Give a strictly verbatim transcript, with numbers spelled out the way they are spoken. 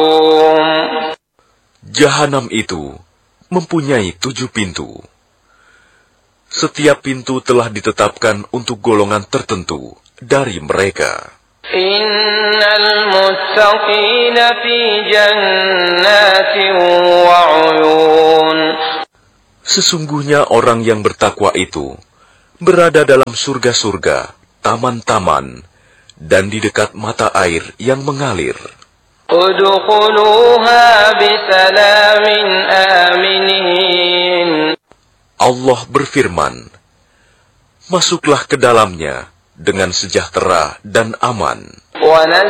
Jahanam itu mempunyai tujuh pintu. Setiap pintu telah ditetapkan untuk golongan tertentu dari mereka. Innal muttaqina fi jannatin wa 'uyun. Sesungguhnya orang yang bertakwa itu berada dalam surga-surga, taman-taman, dan di dekat mata air yang mengalir. Udkhuluha bisalamin aminin. Allah berfirman, masuklah ke dalamnya dengan sejahtera dan aman.